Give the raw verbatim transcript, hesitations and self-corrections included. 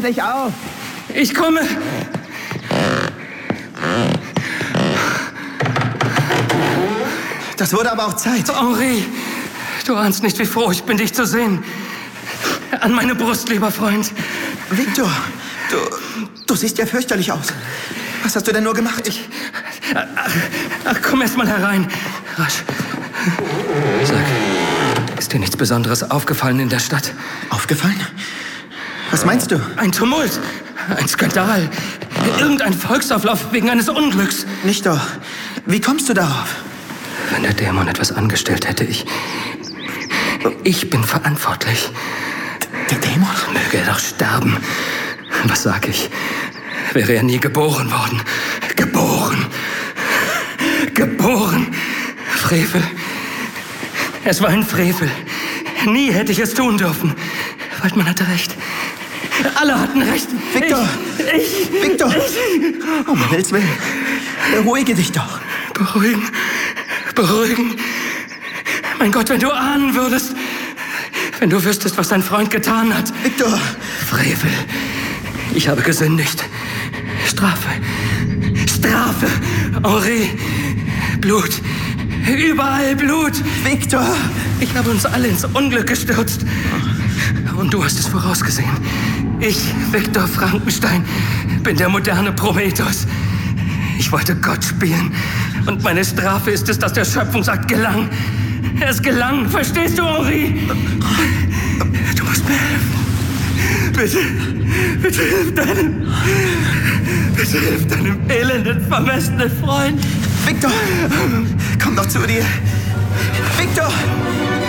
endlich auf! Ich komme! Das wurde aber auch Zeit. Henri, du ahnst nicht, wie froh ich bin, dich zu sehen. An meine Brust, lieber Freund. Victor, du, du siehst ja fürchterlich aus. Was hast du denn nur gemacht? Ich... Ach, ach komm erst mal herein. Rasch. Sag, ist dir nichts Besonderes aufgefallen in der Stadt? Aufgefallen? Was meinst du? Ein Tumult, ein Skandal, irgendein Volksauflauf wegen eines Unglücks. Nicht doch. Wie kommst du darauf? Wenn der Dämon etwas angestellt hätte, ich... Ich bin verantwortlich. Der Dämon? Möge er doch sterben. Was sag ich? Wäre er nie geboren worden. Geboren. Geboren. Frevel. Es war ein Frevel. Nie hätte ich es tun dürfen. Waldmann hatte recht. Alle hatten recht. Victor! Ich... ich Victor! Ich, um Himmels Willen. Beruhige dich doch. Beruhigen. Beruhigen. Mein Gott, wenn du ahnen würdest... Wenn du wüsstest, was dein Freund getan hat. Victor! Frevel. Ich habe gesündigt. Strafe. Strafe. Henri. Blut. Überall Blut. Victor! Ich habe uns alle ins Unglück gestürzt. Und du hast es vorausgesehen. Ich, Victor Frankenstein, bin der moderne Prometheus. Ich wollte Gott spielen. Und meine Strafe ist es, dass der Schöpfungsakt gelang. Es gelang. Verstehst du, Henri? Du musst mir helfen. Bitte. Bitte hilf deinem... Bitte hilf deinem elenden, vermessenen Freund. Victor! Komm doch zu dir. Victor!